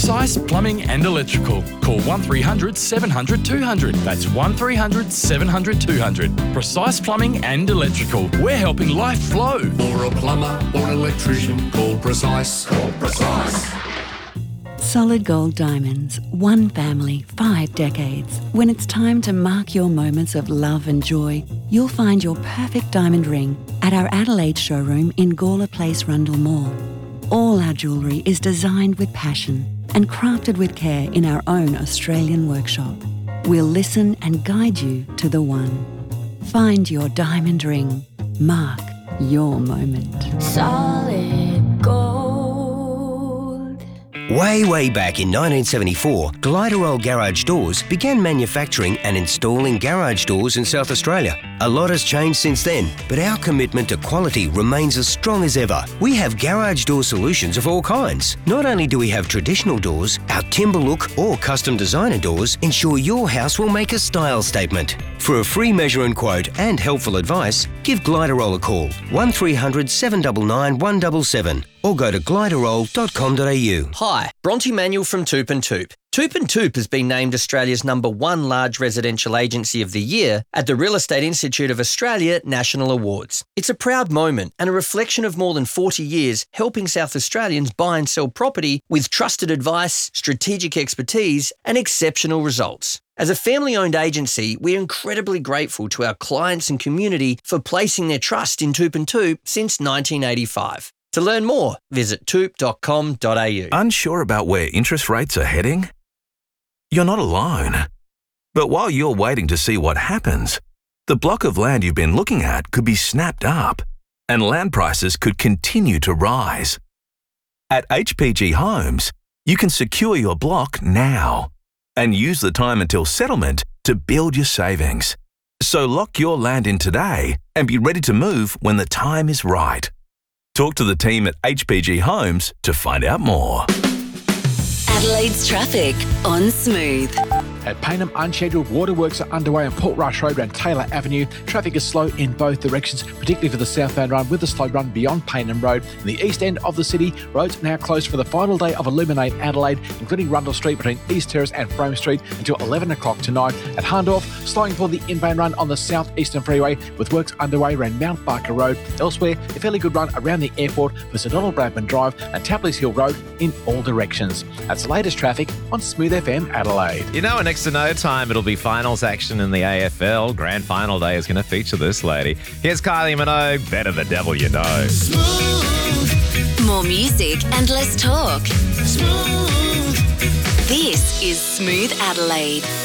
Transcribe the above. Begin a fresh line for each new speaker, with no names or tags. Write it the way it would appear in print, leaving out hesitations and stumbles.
Precise Plumbing and Electrical. Call 1300 700 200. That's 1300 700 200. Precise Plumbing and Electrical. We're helping life flow.
For a plumber or an electrician, call Precise. Call Precise.
Solid Gold Diamonds. One family, 5 decades. When it's time to mark your moments of love and joy, you'll find your perfect diamond ring at our Adelaide showroom in Gawler Place, Rundle Mall. All our jewellery is designed with passion and crafted with care in our own Australian workshop. We'll listen and guide you to the one. Find your diamond ring. Mark your moment.
Solid Gold.
Way back in 1974, Gliderol Garage Doors began manufacturing and installing garage doors in South Australia. A lot has changed since then, but our commitment to quality remains as strong as ever. We have garage door solutions of all kinds. Not only do we have traditional doors, our timber look or custom designer doors ensure your house will make a style statement. For a free measure and quote and helpful advice, give Gliderol a call, 1300 799 177, or go to gliderol.com.au.
Hi, Bronte Manuel from Toop and Toop. Toop and Toop has been named Australia's #1 large residential agency of the year at the Real Estate Institute of Australia National Awards. It's a proud moment and a reflection of more than 40 years helping South Australians buy and sell property with trusted advice, strategic expertise and exceptional results. As a family-owned agency, we're incredibly grateful to our clients and community for placing their trust in Toop and Toop since 1985. To learn more, visit toop.com.au.
Unsure about where interest rates are heading? You're not alone. But while you're waiting to see what happens, the block of land you've been looking at could be snapped up, and land prices could continue to rise. At HPG Homes, you can secure your block now and use the time until settlement to build your savings. So lock your land in today and be ready to move when the time is right. Talk to the team at HPG Homes to find out more.
Adelaide's traffic on Smooth.
At Payneham, unscheduled waterworks are underway on Portrush Road and Taylor Avenue. Traffic is slow in both directions, particularly for the southbound run, with a slow run beyond Payneham Road. In the east end of the city, roads are now closed for the final day of Illuminate Adelaide, including Rundle Street between East Terrace and Frome Street until 11 o'clock tonight. At Hahndorf, slowing for the inbound run on the southeastern freeway, with works underway around Mount Barker Road. Elsewhere, a fairly good run around the airport for St Donald Bradman Drive and Tapley's Hill Road in all directions. That's the latest traffic on Smooth FM Adelaide.
You know, in next to no time, it'll be finals action in the AFL. Grand final day is going to feature this lady. Here's Kylie Minogue, Better the Devil You Know.
Smooth. More music and less talk. Smooth. This is Smooth Adelaide.